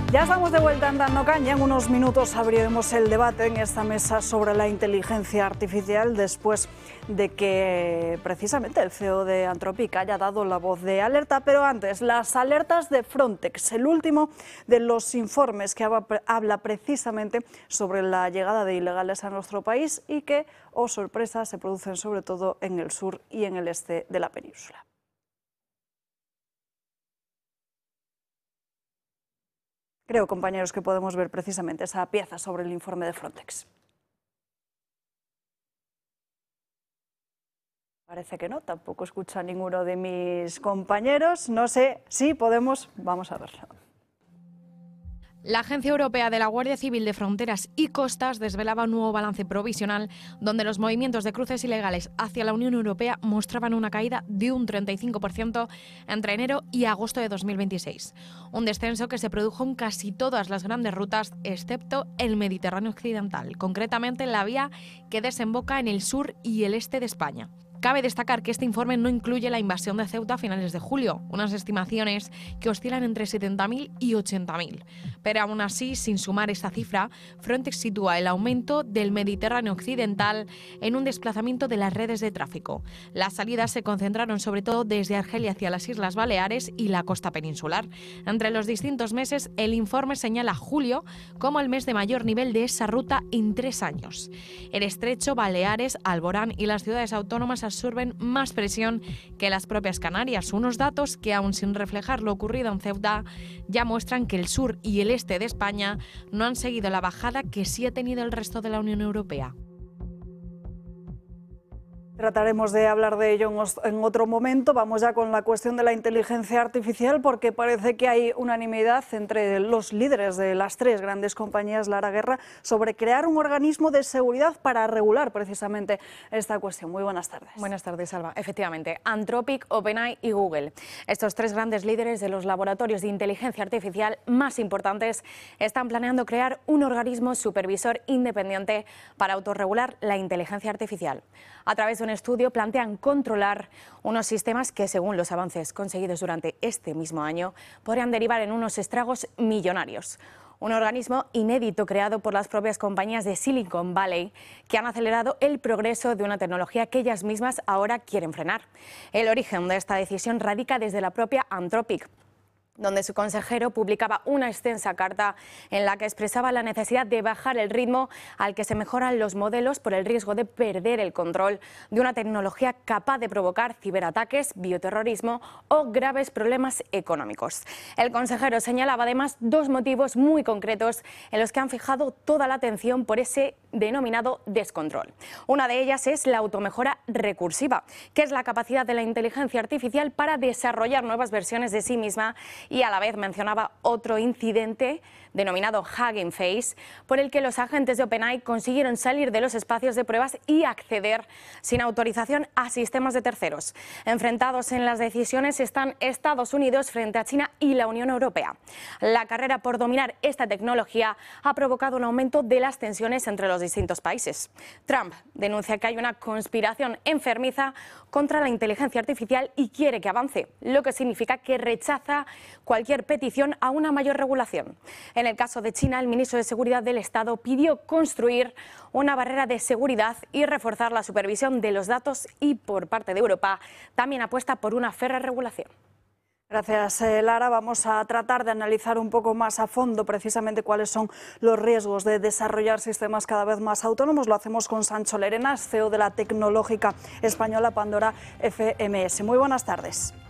Ya estamos de vuelta en Dando Caña. En unos minutos abriremos el debate en esta mesa sobre la inteligencia artificial después de que precisamente el CEO de Anthropic haya dado la voz de alerta. Pero antes, las alertas de Frontex, el último de los informes que habla precisamente sobre la llegada de ilegales a nuestro país y que, oh sorpresa, se producen sobre todo en el sur y en el este de la península. Creo, compañeros, que podemos ver precisamente esa pieza sobre el informe de Frontex. Parece que no, tampoco escucho a ninguno de mis compañeros. No sé si podemos, vamos a verlo. La Agencia Europea de la Guardia Civil de Fronteras y Costas desvelaba un nuevo balance provisional donde los movimientos de cruces ilegales hacia la Unión Europea mostraban una caída de un 35% entre enero y agosto de 2026. Un descenso que se produjo en casi todas las grandes rutas, excepto el Mediterráneo occidental, concretamente la vía que desemboca en el sur y el este de España. Cabe destacar que este informe no incluye la invasión de Ceuta a finales de julio, unas estimaciones que oscilan entre 70.000 y 80.000. Pero aún así, sin sumar esta cifra, Frontex sitúa el aumento del Mediterráneo occidental en un desplazamiento de las redes de tráfico. Las salidas se concentraron sobre todo desde Argelia hacia las Islas Baleares y la costa peninsular. Entre los distintos meses, el informe señala julio como el mes de mayor nivel de esa ruta en 3 años. El Estrecho, Baleares, Alborán y las ciudades autónomas absorben más presión que las propias Canarias, unos datos que, aun sin reflejar lo ocurrido en Ceuta, ya muestran que el sur y el este de España no han seguido la bajada que sí ha tenido el resto de la Unión Europea. Trataremos de hablar de ello en otro momento. Vamos ya con la cuestión de la inteligencia artificial, porque parece que hay unanimidad entre los líderes de las 3 grandes compañías Lara Guerra sobre crear un organismo de seguridad para regular precisamente esta cuestión. Muy buenas tardes. Buenas tardes, Alba. Efectivamente, Anthropic, OpenAI y Google, estos 3 grandes líderes de los laboratorios de inteligencia artificial más importantes, están planeando crear un organismo supervisor independiente para autorregular la inteligencia artificial. A través de un estudio plantean controlar unos sistemas que, según los avances conseguidos durante este mismo año, podrían derivar en unos estragos millonarios. Un organismo inédito creado por las propias compañías de Silicon Valley que han acelerado el progreso de una tecnología que ellas mismas ahora quieren frenar. El origen de esta decisión radica desde la propia Anthropic, donde su consejero publicaba una extensa carta en la que expresaba la necesidad de bajar el ritmo al que se mejoran los modelos por el riesgo de perder el control de una tecnología capaz de provocar ciberataques, bioterrorismo o graves problemas económicos. El consejero señalaba además 2 motivos muy concretos en los que han fijado toda la atención por ese denominado descontrol. Una de ellas es la automejora recursiva, que es la capacidad de la inteligencia artificial para desarrollar nuevas versiones de sí misma, y a la vez mencionaba otro incidente denominado Hugging Face, por el que los agentes de OpenAI consiguieron salir de los espacios de pruebas y acceder sin autorización a sistemas de terceros. Enfrentados en las decisiones están Estados Unidos frente a China y la Unión Europea. La carrera por dominar esta tecnología ha provocado un aumento de las tensiones entre los distintos países. Trump denuncia que hay una conspiración enfermiza contra la inteligencia artificial y quiere que avance, lo que significa que rechaza cualquier petición a una mayor regulación. En el caso de China, el ministro de Seguridad del Estado pidió construir una barrera de seguridad y reforzar la supervisión de los datos, y por parte de Europa también apuesta por una férrea regulación. Gracias, Lara. Vamos a tratar de analizar un poco más a fondo precisamente cuáles son los riesgos de desarrollar sistemas cada vez más autónomos. Lo hacemos con Sancho Lerenas, CEO de la tecnológica española Pandora FMS. Muy buenas tardes.